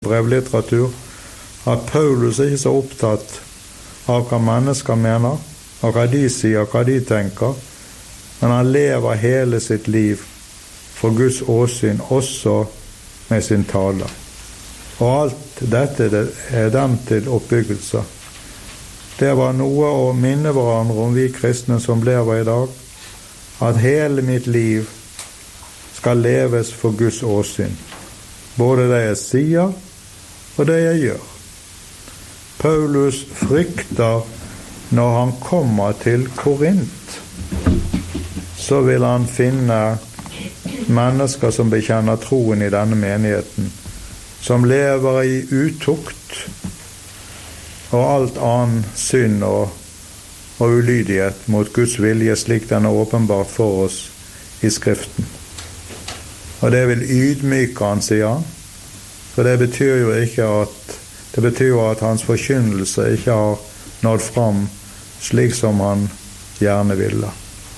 brevlitteratur at Paulus ikke er så opptatt av hva mennesker mener, og hva de sier, og hva de tenker, men han lever hele sitt liv for Guds åsyn, også med sin tale. Og alt dette er dem til oppbyggelse. Det var noe å minne hverandre om vi kristne som lever i dag, at hele mitt liv skal leves for Guds åsyn, både det jeg sier og det jeg gjør. Paulus frykter når han kommer til Korint, så vil han finne mennesker som bekjenner troen i denne menigheten, som lever i utukt og alt annen synd og ulydighet mot Guds vilje, slik den er åpenbart for oss i Skriften. Og det vil ydmyke han, sier han, for det betyr jo ikke at hans forkynnelse ikke har nådd fram slik som han gjerne ville.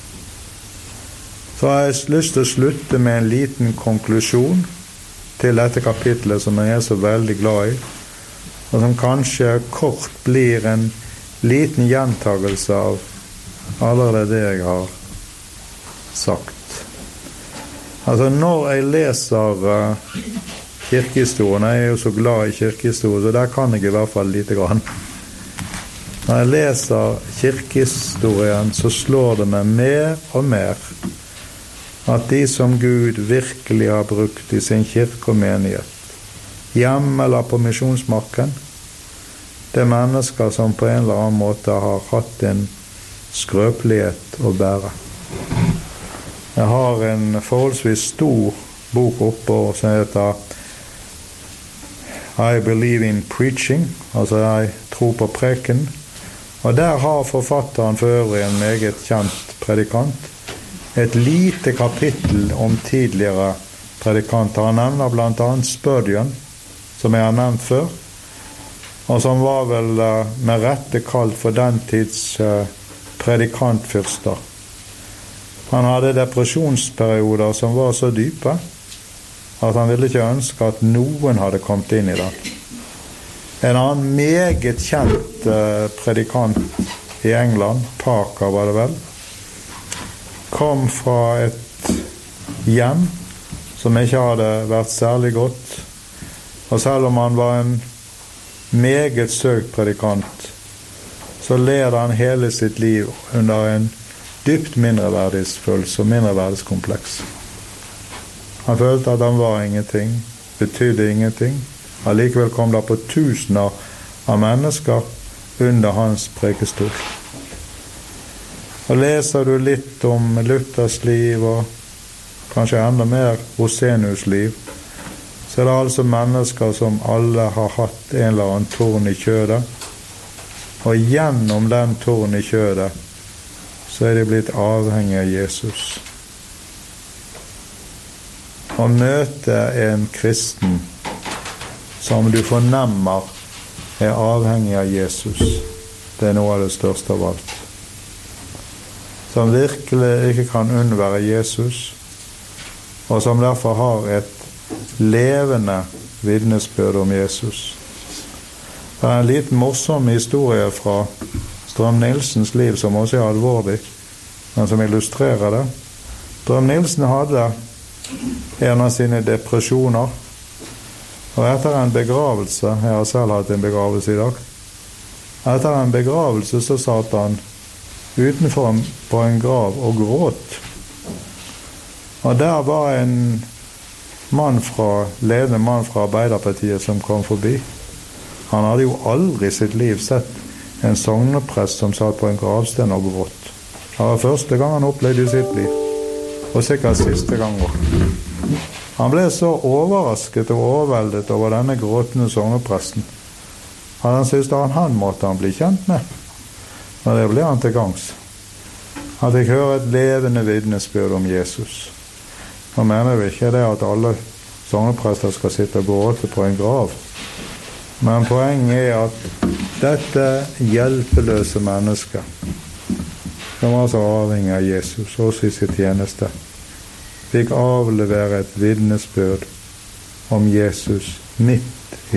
Så har jeg lyst til å slutte med en liten konklusjon til dette kapitlet som jeg er så veldig glad i, og som kanskje kort blir en liten gjentagelse av allerede det jeg har sagt. Altså, når jeg leser kirkehistorien, jeg er jo så glad i kirkehistorien, så der kan jeg i hvert fall lite grann. Når jeg leser kirkehistorien, så slår det meg mer og mer at de som Gud virkelig har brukt i sin kirke og menighet, hjemme eller på misjonsmarken, det er mennesker som på en eller annen måte har hatt en skrøpelighet å bære. Jeg har en forholdsvis stor bok oppe som heter I Believe in Preaching, altså jeg tror på preken, og der har forfatteren for øvrig en meget kjent predikant, et lite kapittel om tidligere predikanter. Han nevner blant annet Spurgeon, som jeg har nevnt før, og som var vel med rette kalt for den tids predikantfyrster. Han hadde depresjonsperioder som var så dype at han ville ikke ønske at noen hadde kommet inn i det. En annen meget kjent predikant i England, Parker var det vel, kom fra et hjem som ikke hadde vært særlig godt, og selv om han var en meget søkt predikant, så led han hele sitt liv under en dypt mindreverdighetsfølelse og mindreverdighetskompleks. Han følte at han var ingenting, betydde ingenting. Allikevel kom det på tusener av mennesker under hans prekestol. Og leser du litt om Luthers liv og kanskje enda mer Rosenius liv, så er det altså mennesker som alle har hatt en eller annen torn i kjødet, og gjennom den torn i kjødet så er de blitt avhengig av Jesus. Å møte en kristen som du fornemmer er avhengig av Jesus, det er noe av det største av alt. Som virkelig ikke kan unnvære Jesus, og som derfor har et levende vitnesbyrd om Jesus. Det er en liten morsom historie fra Strøm-Nielsens liv som også er alvorlig, men som illustrerer det. Strøm-Nielsen hadde en av sine depresjoner, og etter en begravelse, jeg har selv hatt en begravelse i dag, etter en begravelse så satt han utenfor på en grav og gråt. Og der var en ledende mann fra Arbeiderpartiet som kom forbi. Han hadde jo aldri i sitt liv sett en sogneprest som satt på en gravsten og gråt. Det var første gang han opplevde i sitt liv, og sikkert siste gang også. Han ble så overrasket og overveldet over denne gråtende sognepresten. Han syntes at han måtte han bli kjent med, og det ble han til gangs. Han fikk høre et levende vitnesbyrd om Jesus. Nå mener vi ikke det at alle sogneprester skal sitte og gråte på en grav, men poenget er at dette hjelpeløse mennesket, som var så avhengig av Jesus, også i sitt tjeneste, fikk avlevere et vitnesbyrd om Jesus midt